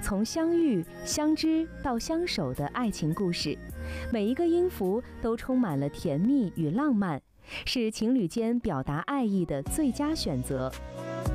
从相遇、相知到相守的爱情故事，每一个音符都充满了甜蜜与浪漫，是情侣间表达爱意的最佳选择。